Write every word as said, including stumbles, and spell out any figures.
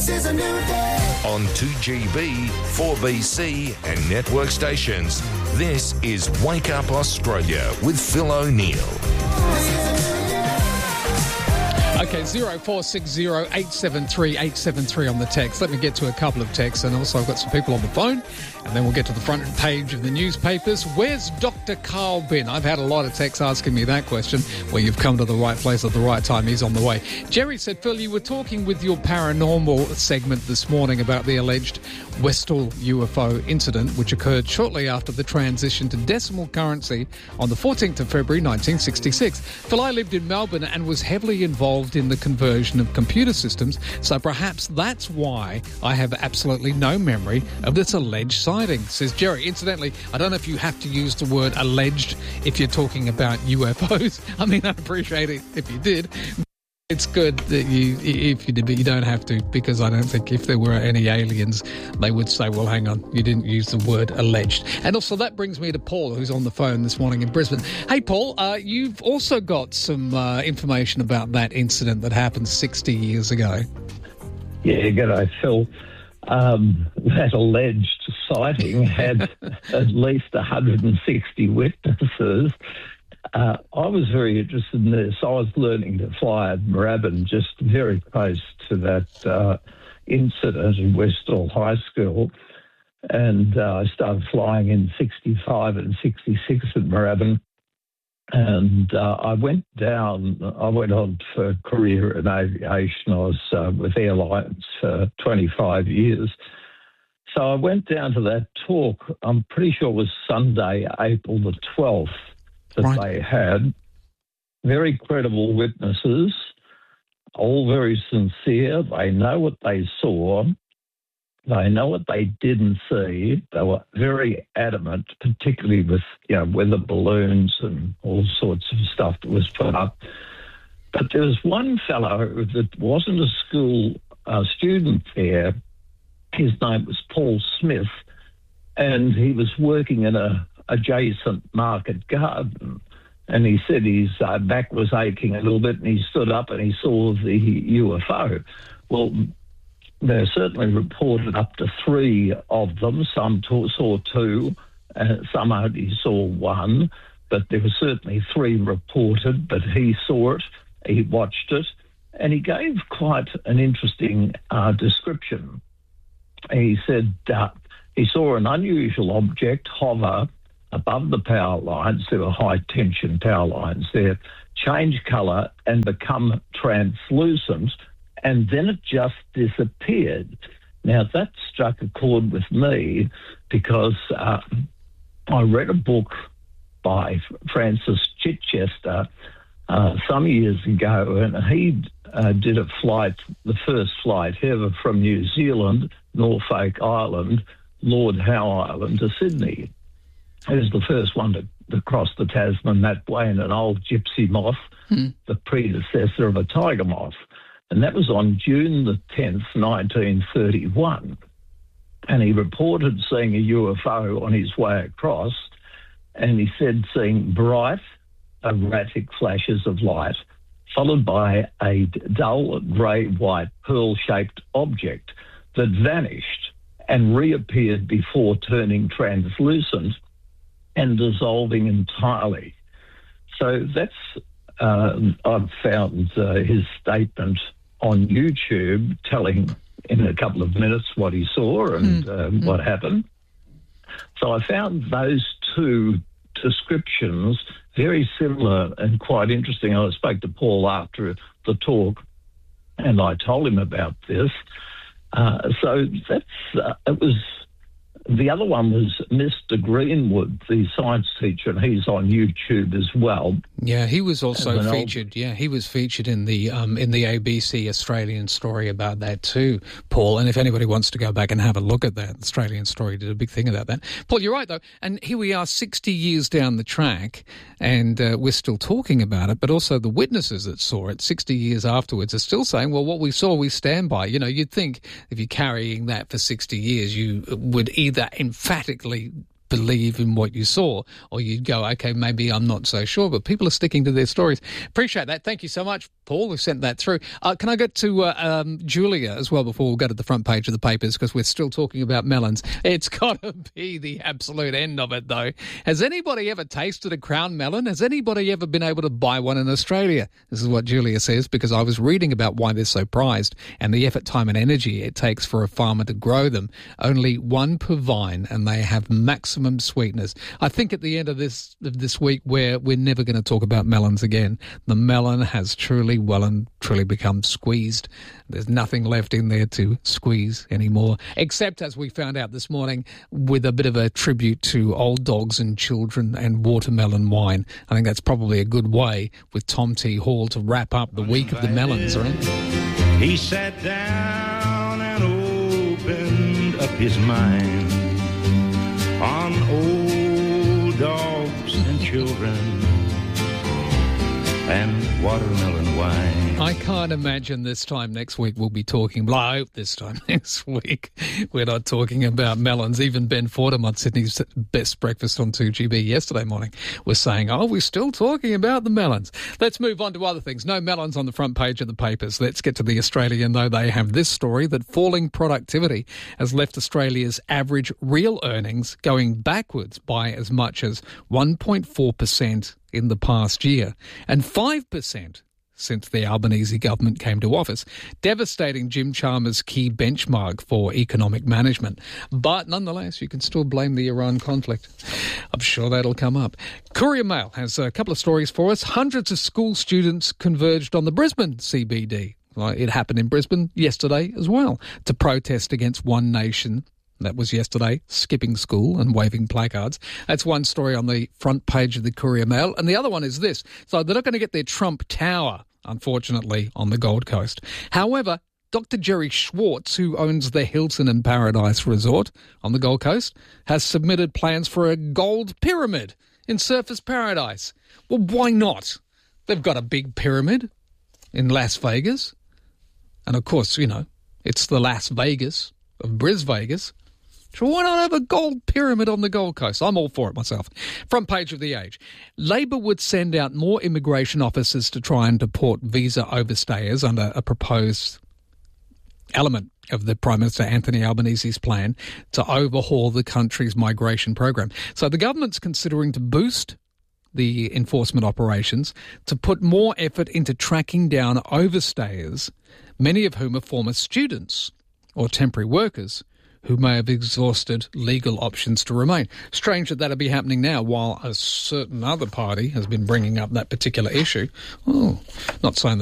This is a new day. On two G B, four B C and network stations, this is Wake Up Australia with Phil O'Neill. Okay, zero four six zero eight seven three eight seven three on the text. Let me get to a couple of texts, and also I've got some people on the phone, and then we'll get to the front page of the newspapers. Where's Doctor Carl been? I've had a lot of texts asking me that question. Well, you've come to the right place at the right time. He's on the way. Jerry said, Phil, you were talking with your paranormal segment this morning about the alleged Westall U F O incident, which occurred shortly after the transition to decimal currency on the fourteenth of February nineteen sixty-six. Phil, I lived in Melbourne and was heavily involved in the conversion of computer systems, so perhaps that's why I have absolutely no memory of this alleged sighting, says Jerry. Incidentally, I don't know if you have to use the word alleged if you're talking about U F Os. I mean, I'd appreciate it if you did. It's good that you, if you did, but you don't have to, because I don't think if there were any aliens, they would say, well, hang on, you didn't use the word alleged. And also that brings me to Paul, who's on the phone this morning in Brisbane. Hey, Paul, uh, you've also got some uh, information about that incident that happened sixty years ago. Yeah, g'day, Phil. Um, that alleged sighting had at least one hundred sixty witnesses. Uh, I was very interested in this. I was learning to fly at Moorabbin, just very close to that uh, incident in Westall High School. And uh, I started flying in sixty-five and sixty-six at Moorabbin. And uh, I went down, I went on for a career in aviation. I was uh, with airlines for twenty-five years. So I went down to that talk. I'm pretty sure it was Sunday, April the twelfth. That right. They had very credible witnesses, all very sincere. They know what they saw. They know what they didn't see. They were very adamant, particularly with, you know, weather balloons and all sorts of stuff that was put up. But there was one fellow that wasn't a school uh, student there. His name was Paul Smith, and he was working in a adjacent market garden, and he said his uh, back was aching a little bit, and he stood up and he saw the U F O. Well, they certainly reported up to three of them. Some t- saw two, uh, some only saw one, but there were certainly three reported. But he saw it, he watched it, and he gave quite an interesting uh, description. He said uh, he saw an unusual object hover above the power lines. There were high-tension power lines there, change colour and become translucent, and then it just disappeared. Now, that struck a chord with me because uh, I read a book by Francis Chichester uh, some years ago, and he uh, did a flight, the first flight ever from New Zealand, Norfolk Island, Lord Howe Island to Sydney. He was the first one to, to cross the Tasman that way in an old gypsy moth, hmm. the predecessor of a tiger moth. And that was on June the tenth, nineteen thirty-one. And he reported seeing a U F O on his way across, and he said seeing bright, erratic flashes of light, followed by a dull grey-white pearl-shaped object that vanished and reappeared before turning translucent and dissolving entirely. So that's, uh, I've found uh, his statement on YouTube telling in a couple of minutes what he saw and mm. uh, mm. what happened. So I found those two descriptions very similar and quite interesting. I spoke to Paul after the talk and I told him about this. Uh, so that's, uh, it was, the other one was Mister Greenwood, the science teacher, and he's on YouTube as well. Yeah, he was also featured. Old... Yeah, he was featured in the um, in the A B C Australian story about that too, Paul. And if anybody wants to go back and have a look at that, the Australian story did a big thing about that. Paul, you're right though. And here we are, sixty years down the track, and uh, we're still talking about it. But also the witnesses that saw it, sixty years afterwards, are still saying, "Well, what we saw, we stand by." You know, you'd think if you're carrying that for sixty years, you would either that emphatically believe in what you saw, or you'd go, okay, maybe I'm not so sure, but people are sticking to their stories. Appreciate that. Thank you so much, Paul, who sent that through. Uh, can I get to uh, um, Julia as well before we go to the front page of the papers, because we're still talking about melons. It's got to be the absolute end of it, though. Has anybody ever tasted a crown melon? Has anybody ever been able to buy one in Australia? This is what Julia says, because I was reading about why they're so prized and the effort, time and energy it takes for a farmer to grow them. Only one per vine, and they have maximum sweetness. I think at the end of this of this week, where we're never going to talk about melons again. The melon has truly, well and truly become squeezed. There's nothing left in there to squeeze anymore, except, as we found out this morning, with a bit of a tribute to old dogs and children and watermelon wine. I think that's probably a good way with Tom T. Hall to wrap up the week of the melons, right? He sat down and opened up his mind on old dogs and children and watermelon wine. I can't imagine this time next week we'll be talking, well, I hope this time next week we're not talking about melons. Even Ben Fordham on Sydney's Best Breakfast on two G B yesterday morning was saying, oh, we're still talking about the melons. Let's move on to other things. No melons on the front page of the papers. Let's get to the Australian, though. They have this story that falling productivity has left Australia's average real earnings going backwards by as much as one point four percent in the past year, and five percent since the Albanese government came to office, devastating Jim Chalmers' key benchmark for economic management. But nonetheless, you can still blame the Iran conflict. I'm sure that'll come up. Courier Mail has a couple of stories for us. Hundreds of school students converged on the Brisbane C B D. Well, it happened in Brisbane yesterday as well, to protest against One Nation. That was yesterday, skipping school and waving placards. That's one story on the front page of the Courier Mail. And the other one is this. So they're not going to get their Trump Tower, unfortunately, on the Gold Coast. However, Doctor Jerry Schwartz, who owns the Hilton and Paradise Resort on the Gold Coast, has submitted plans for a gold pyramid in Surfers Paradise. Well, why not? They've got a big pyramid in Las Vegas. And, of course, you know, it's the Las Vegas of Bris Vegas. So why not have a gold pyramid on the Gold Coast? I'm all for it myself. Front page of The Age. Labor would send out more immigration officers to try and deport visa overstayers under a proposed element of the Prime Minister Anthony Albanese's plan to overhaul the country's migration program. So the government's considering to boost the enforcement operations to put more effort into tracking down overstayers, many of whom are former students or temporary workers who may have exhausted legal options to remain. Strange that that'll be happening now while a certain other party has been bringing up that particular issue. Oh, not saying that